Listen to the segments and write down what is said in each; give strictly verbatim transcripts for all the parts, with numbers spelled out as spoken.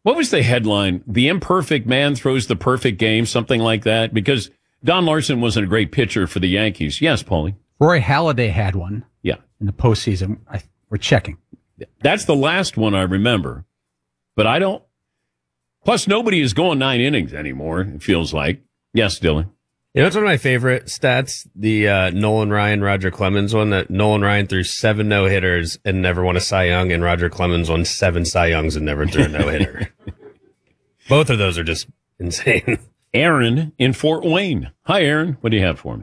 What was the headline? The imperfect man throws the perfect game, something like that? Because Don Larson wasn't a great pitcher for the Yankees. Yes, Paulie? Roy Halladay had one. Yeah. In the postseason. I, we're checking. That's the last one I remember. But I don't. Plus, nobody is going nine innings anymore, it feels like. Yes, Dylan. You know, it's one of my favorite stats, the uh, Nolan Ryan, Roger Clemens one, that Nolan Ryan threw seven no-hitters and never won a Cy Young, and Roger Clemens won seven Cy Youngs and never threw a no-hitter. Both of those are just insane. Aaron in Fort Wayne. Hi, Aaron. What do you have for me?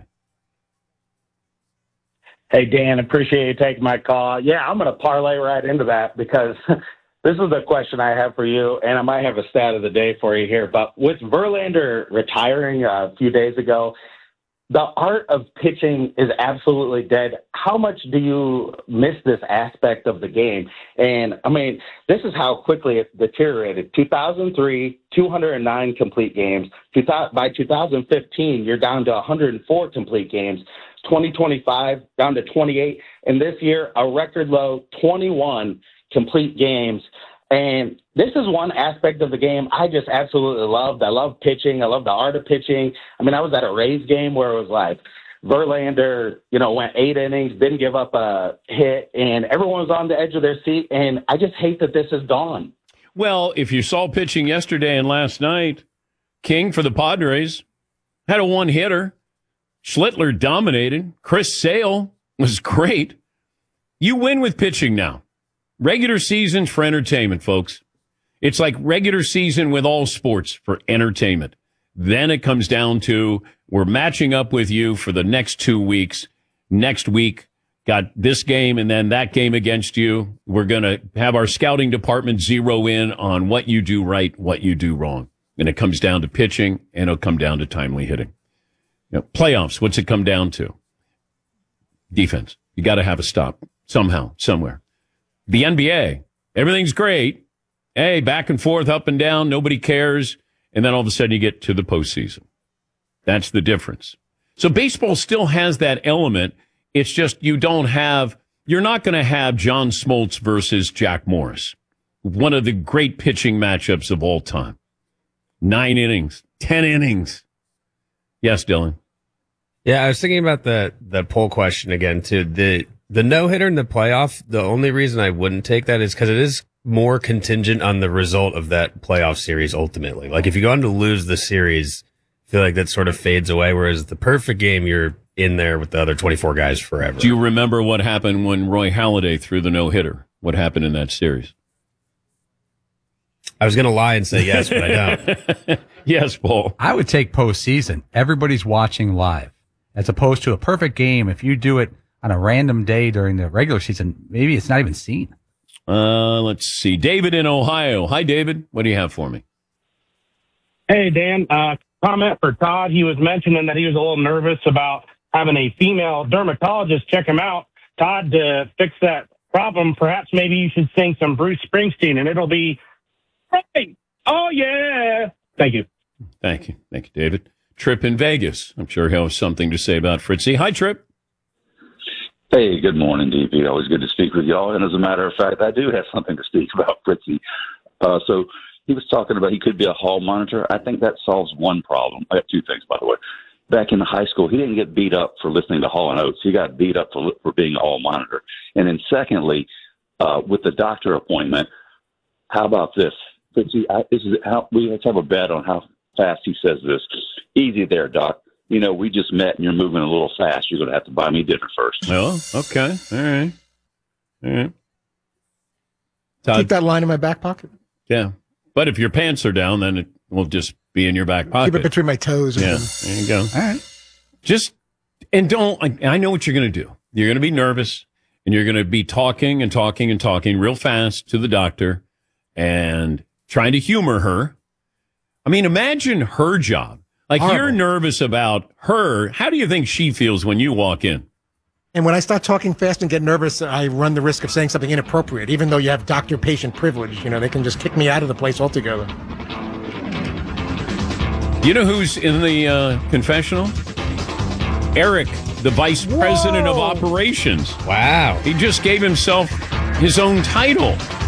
Hey, Dan, appreciate you taking my call. Yeah, I'm going to parlay right into that because this is the question I have for you, and I might have a stat of the day for you here. But with Verlander retiring a few days ago, the art of pitching is absolutely dead. How much do you miss this aspect of the game? And, I mean, this is how quickly it's deteriorated. two thousand three, two hundred nine complete games. By two thousand fifteen, you're down to one hundred four complete games. twenty twenty-five, down to twenty-eight. And this year, a record low twenty-one complete games. And this is one aspect of the game I just absolutely loved. I love pitching. I love the art of pitching. I mean, I was at a Rays game where it was like Verlander, you know, went eight innings, didn't give up a hit, and everyone was on the edge of their seat. And I just hate that this is gone. Well, if you saw pitching yesterday and last night, King for the Padres had a one-hitter. Schlittler dominated. Chris Sale was great. You win with pitching now. Regular season's for entertainment, folks. It's like regular season with all sports for entertainment. Then it comes down to we're matching up with you for the next two weeks. Next week, got this game and then that game against you. We're going to have our scouting department zero in on what you do right, what you do wrong. And it comes down to pitching, and it'll come down to timely hitting. You know, playoffs, what's it come down to? Defense. You got to have a stop somehow, somewhere. The N B A, everything's great. Hey, back and forth, up and down, nobody cares. And then all of a sudden you get to the postseason. That's the difference. So baseball still has that element. It's just you don't have, you're not going to have John Smoltz versus Jack Morris. One of the great pitching matchups of all time. Nine innings, ten innings. Yes, Dylan. Yeah, I was thinking about the the poll question again too. The the no hitter in the playoff. The only reason I wouldn't take that is because it is more contingent on the result of that playoff series ultimately. Like if you go on to lose the series, I feel like that sort of fades away. Whereas the perfect game, you're in there with the other twenty-four guys forever. Do you remember what happened when Roy Halladay threw the no hitter? What happened in that series? I was going to lie and say yes, but I don't. Yes, Paul. I would take postseason. Everybody's watching live. As opposed to a perfect game, if you do it on a random day during the regular season, maybe it's not even seen. Uh, let's see. David in Ohio. Hi, David. What do you have for me? Hey, Dan. Uh, comment for Todd. He was mentioning that he was a little nervous about having a female dermatologist check him out. Todd, to fix that problem, perhaps maybe you should sing some Bruce Springsteen, and it'll be, hey, oh, yeah. Thank you. Thank you. Thank you, David. Trip in Vegas. I'm sure he'll have something to say about Fritzy. Hi, Trip. Hey, good morning, D P. Always good to speak with y'all. And as a matter of fact, I do have something to speak about Fritzy. Uh, so he was talking about he could be a hall monitor. I think that solves one problem. I have two things, by the way. Back in high school, he didn't get beat up for listening to Hall and Oates. He got beat up for, for being a hall monitor. And then secondly, uh, with the doctor appointment, how about this? Fritzy, I, this is how, we have to have a bet on how fast he says this. Easy there, Doc. You know, we just met and you're moving a little fast. You're going to have to buy me dinner first. Oh, okay. All right. All right. Todd, keep that line in my back pocket. Yeah. But if your pants are down, then it will just be in your back pocket. Keep it between my toes. Yeah. There you go. All right. Just, and don't, I, I know what you're going to do. You're going to be nervous and you're going to be talking and talking and talking real fast to the doctor and trying to humor her. I mean, imagine her job. Like, Horrible. You're nervous about her. How do you think she feels when you walk in? And when I start talking fast and get nervous, I run the risk of saying something inappropriate. Even though you have doctor-patient privilege, you know, they can just kick me out of the place altogether. You know who's in the uh, confessional? Eric, the vice Whoa. president of operations. Wow. He just gave himself his own title.